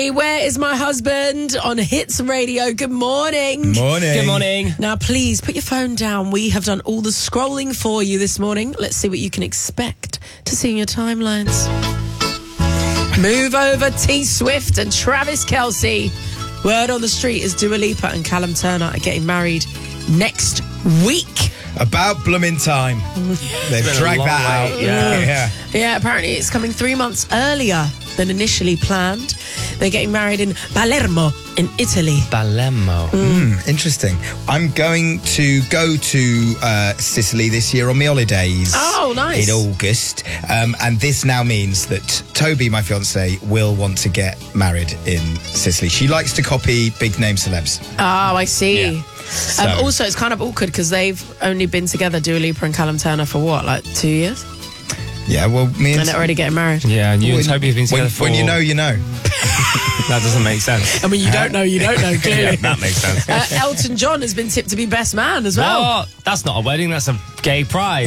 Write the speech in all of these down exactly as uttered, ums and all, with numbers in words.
Hey, where is my husband on Hits Radio? Good morning. Morning. Good morning. Now, please put your phone down. We have done all the scrolling for you this morning. Let's see what you can expect to see in your timelines. Move over T Swift and Travis Kelce. Word on the street is Dua Lipa and Callum Turner are getting married next week. About blooming time. They've dragged that way. out. Yeah. yeah. Yeah, apparently it's coming three months earlier than initially planned. They're getting married in Palermo in Italy. Palermo. Mm, interesting. I'm going to go to uh, Sicily this year on my holidays. Oh, nice. In August. Um, and this now means that Toby, my fiance, will want to get married in Sicily. She likes to copy big name celebs. Oh, I see. Yeah. Um, So- also, it's kind of awkward because they've only been together, Dua Lipa and Callum Turner, for what, like two years? Yeah, well, me and... And they're already getting married. Yeah, and you and when, Toby have been together when, for... when you know, you know. That doesn't make sense. I mean, you don't know, you don't know, clearly. Yeah, that makes sense. Uh, Elton John has been tipped to be best man as well. What? That's not a wedding, that's a gay pride.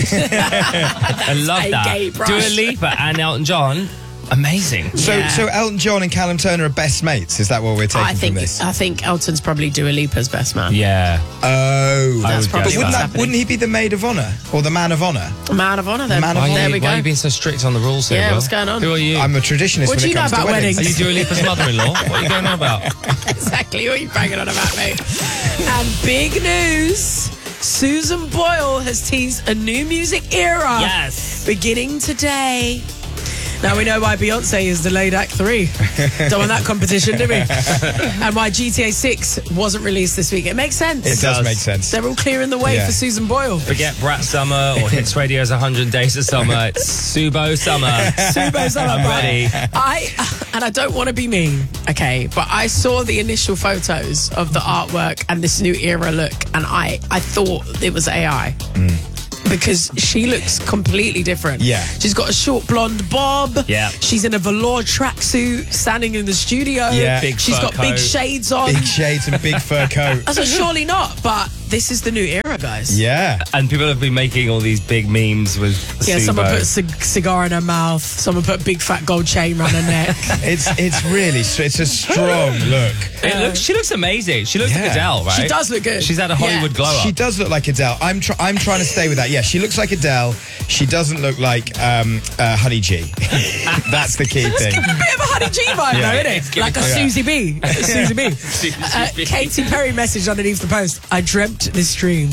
I love a that. gay pride. Dua Lipa and Elton John, amazing. So, Yeah. so Elton John and Callum Turner are best mates. Is that what we're taking I think from this? I think Elton's probably Dua Lipa's best man. Yeah. Oh, That's would probably guess But wouldn't, what's that, happening. wouldn't he be the maid of honour or the man of honour? Man of honour, then. Man of Why, honour. are There you, we why go. are you being so strict on the rules here, Yeah, Will? what's going on? Who are you? I'm a traditionalist What when do it you know comes about to weddings. weddings? Are you Dua Lipa's mother-in-law? What are you going on about? Exactly what are you banging on about, mate? And big news, Susan Boyle has teased a new music era. Yes. Beginning today. Now we know why Beyonce is delayed Act three. Don't want that competition, do we? And why G T A six wasn't released this week. It makes sense. It does does. make sense. They're all clearing the way Yeah. for Susan Boyle. Forget Brat Summer or Hits Radio's one hundred Days of Summer. It's Subo Summer. Subo Summer, I'm right? ready. I and I don't want to be mean, okay, but I saw the initial photos of the artwork and this new era look, and I I thought it was A I. Because she looks completely different. Yeah. She's got a short blonde bob. Yeah. She's in a velour tracksuit standing in the studio. Yeah. Big She's fur got big coat. shades on. Big shades and big fur coat. I said, surely not, but this is the new era, guys. Yeah. And people have been making all these big memes with Yeah, Subo. someone put a cig- cigar in her mouth. Someone put a big fat gold chain around her neck. It's it's really it's a strong look. It looks, she looks amazing. She looks Yeah. like Adele, right? She does look good. She's had a Hollywood Yeah. glow up. She does look like Adele. I'm tr- I'm trying to stay with that. Yeah, she looks like Adele. She doesn't look like um, uh, Honey G. That's the key thing. Bit of a Honey G vibe, Yeah. though, isn't it? Like a Yeah. Susie B. Susie B. Uh, Katy Perry messaged underneath the post, I dreamt this dream.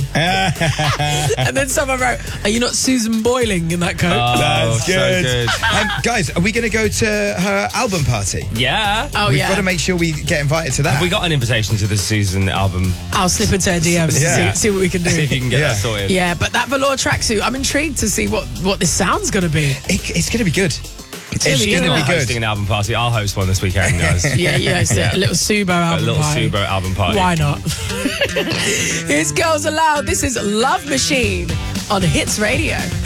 And then someone wrote, are you not Susan Boiling in that coat? Oh, That's so good. good. Um, guys, are we going to go to her album party? Yeah. oh, We've yeah. got to make sure we get invited to that. We got an invitation to the Susan album. I'll slip into her D Ms Yeah. and see, see what we can do. See if you can get Yeah. that sorted. Yeah, but that velour tracksuit, I'm intrigued to see what, what this sound's going to be. It, it's going to be good. It's gonna be going good. to Not be hosting good. an album party. I'll host one this weekend, guys. Yeah, yeah, it's a little Subo A album little party. Subo album party. Why not? Here's Girls Aloud. This is Love Machine on Hits Radio.